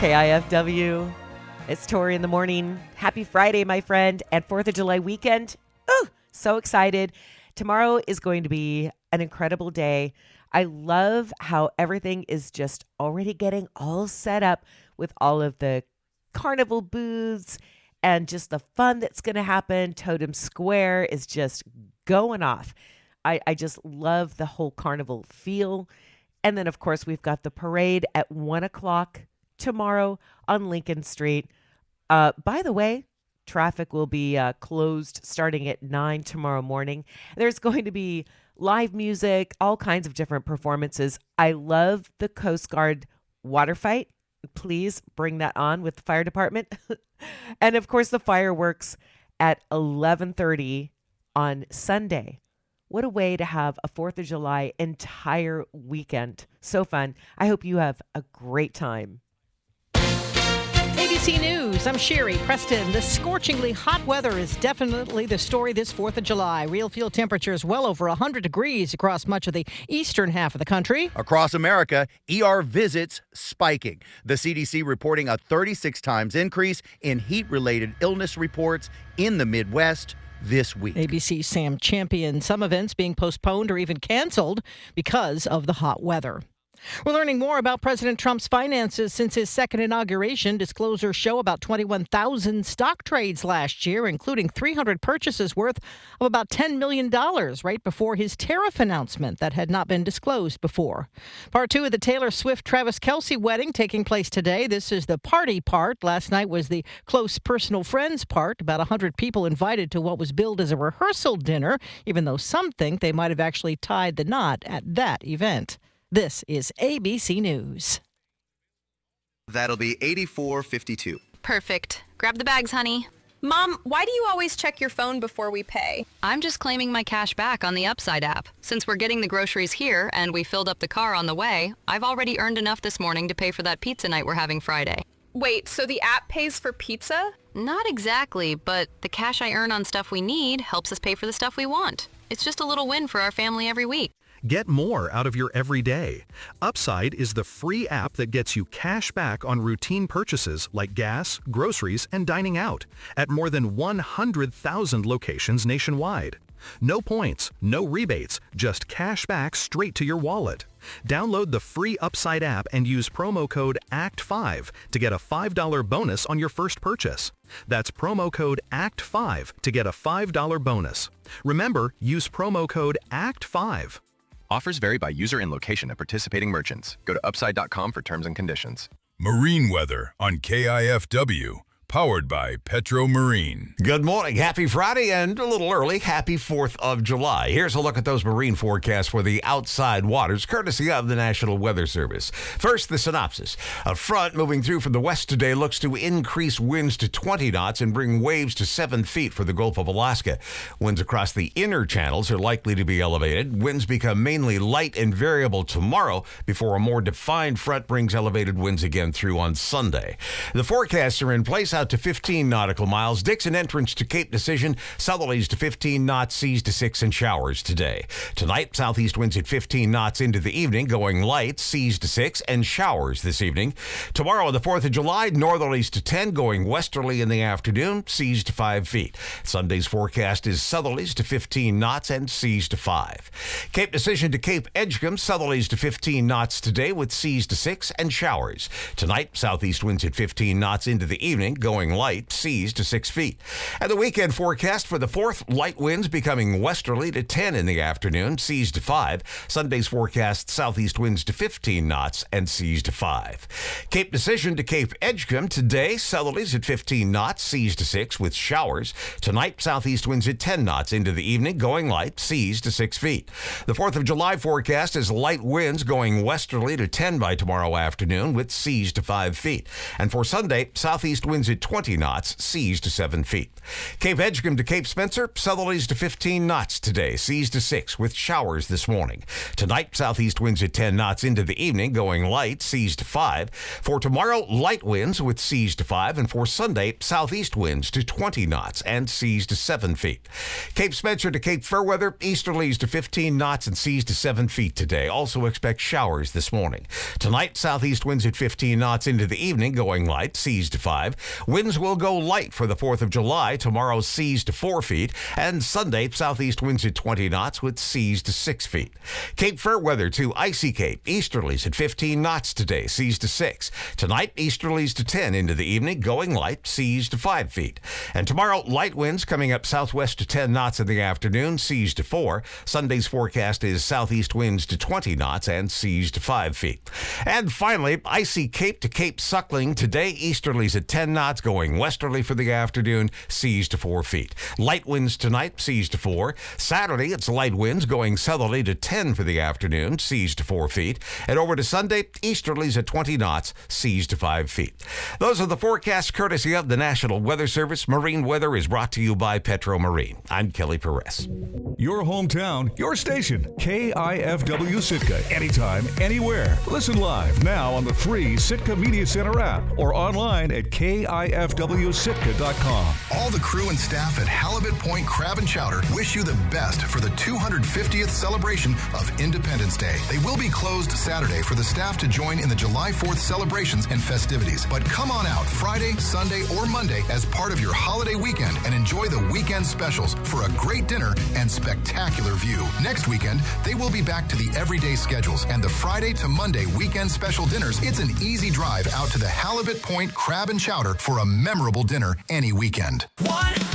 KIFW. It's Tori in the morning. Happy Friday, my friend, and 4th of July weekend. Oh, so excited. Tomorrow is going to be an incredible day. I love how everything is just already getting all set up with all of the carnival booths and just the fun that's going to happen. Totem Square is just going off. I just love the whole carnival feel. And then, of course, we've got the parade at 1 o'clock tomorrow on Lincoln Street. By the way, traffic will be closed starting at 9 tomorrow morning. There's going to be live music, all kinds of different performances. I love the Coast Guard water fight. Please bring that on with the fire department. And, of course, the fireworks at 11:30 on Sunday. What a way to have a 4th of July entire weekend. So fun. I hope you have a great time. ABC News, I'm Sherry Preston. The scorchingly hot weather is definitely the story this 4th of July. Real field temperatures well over 100 degrees across much of the eastern half of the country. Across America, ER visits spiking. The CDC reporting a 36 times increase in heat-related illness reports in the Midwest this week. ABC's Sam Champion. Some events being postponed or even canceled because of the hot weather. We're learning more about President Trump's finances since his second inauguration. Disclosures show about 21,000 stock trades last year, including 300 purchases worth of about $10 million right before his tariff announcement that had not been disclosed before. Part 2 of the Taylor Swift-Travis Kelce wedding taking place today. This is the party part. Last night was the close personal friends part. About 100 people invited to what was billed as a rehearsal dinner, even though some think they might have actually tied the knot at that event. This is ABC News. That'll be $84.52. Perfect. Grab the bags, honey. Mom, why do you always check your phone before we pay? I'm just claiming my cash back on the Upside app. Since we're getting the groceries here and we filled up the car on the way, I've already earned enough this morning to pay for that pizza night we're having Friday. Wait, so the app pays for pizza? Not exactly, but the cash I earn on stuff we need helps us pay for the stuff we want. It's just a little win for our family every week. Get more out of your everyday. Upside is the free app that gets you cash back on routine purchases like gas, groceries, and dining out at more than 100,000 locations nationwide. No points, no rebates, just cash back straight to your wallet. Download the free Upside app and use promo code ACT5 to get a $5 bonus on your first purchase. That's promo code ACT5 to get a $5 bonus. Remember, use promo code ACT5. Offers vary by user and location at participating merchants. Go to upside.com for terms and conditions. Marine weather on KIFW. Powered by Petro Marine. Good morning. Happy Friday and a little early. Happy 4th of July. Here's a look at those marine forecasts for the outside waters, courtesy of the National Weather Service. First, the synopsis. A front moving through from the west today looks to increase winds to 20 knots and bring waves to 7 feet for the Gulf of Alaska. Winds across the inner channels are likely to be elevated. Winds become mainly light and variable tomorrow before a more defined front brings elevated winds again through on Sunday. The forecasts are in place out to 15 nautical miles. Dixon entrance to Cape Decision, southerlies to 15 knots, seas to 6 and showers today. Tonight, southeast winds at 15 knots into the evening, going light, seas to 6 and showers this evening. Tomorrow, the 4th of July, northerlies to 10, going westerly in the afternoon, seas to 5 feet. Sunday's forecast is southerlies to 15 knots and seas to 5. Cape Decision to Cape Edgecombe, southerlies to 15 knots today with seas to 6 and showers. Tonight, southeast winds at 15 knots into the evening, going light, seas to 6 feet. And the weekend forecast for the 4th, light winds becoming westerly to 10 in the afternoon, seas to 5. Sunday's forecast, southeast winds to 15 knots and seas to 5. Cape Decision to Cape Edgecombe today, southerlies at 15 knots, seas to 6 with showers. Tonight, southeast winds at 10 knots into the evening, going light, seas to 6 feet. The 4th of July forecast is light winds going westerly to 10 by tomorrow afternoon with seas to 5 feet. And for Sunday, southeast winds at 20 knots, seas to 7 feet. Cape Edgecombe to Cape Spencer, southerlies to 15 knots today, seas to 6, with showers this morning. Tonight, southeast winds at 10 knots into the evening, going light, seas to 5. For tomorrow, light winds with seas to 5, and for Sunday, southeast winds to 20 knots and seas to 7 feet. Cape Spencer to Cape Fairweather, easterlies to 15 knots and seas to 7 feet today. Also expect showers this morning. Tonight, southeast winds at 15 knots into the evening, going light, seas to 5. Winds will go light for the 4th of July. Tomorrow, seas to 4 feet. And Sunday, southeast winds at 20 knots with seas to 6 feet. Cape Fairweather to Icy Cape, easterlies at 15 knots today, seas to 6. Tonight, easterlies to 10 into the evening, going light, seas to 5 feet. And tomorrow, light winds coming up southwest to 10 knots in the afternoon, seas to 4. Sunday's forecast is southeast winds to 20 knots and seas to 5 feet. And finally, Icy Cape to Cape Suckling today, easterlies at 10 knots, going westerly for the afternoon, seas to 4 feet. Light winds tonight, seas to 4. Saturday, it's light winds going southerly to 10 for the afternoon, seas to 4 feet. And over to Sunday, easterlies at 20 knots, seas to 5 feet. Those are the forecasts courtesy of the National Weather Service. Marine Weather is brought to you by Petro Marine. I'm Kelly Perez. Your hometown, your station, KIFW Sitka. Anytime, anywhere. Listen live now on the free Sitka Media Center app or online at KIFWSitka.com. All the crew and staff at Halibut Point Crab and Chowder wish you the best for the 250th celebration of Independence Day. They will be closed Saturday for the staff to join in the July 4th celebrations and festivities. But come on out Friday, Sunday, or Monday as part of your holiday weekend and enjoy the weekend specials for a great dinner and spectacular view. Next weekend, they will be back to the everyday schedules and the Friday to Monday weekend special dinners. It's an easy drive out to the Halibut Point Crab and Chowder for a memorable dinner any weekend.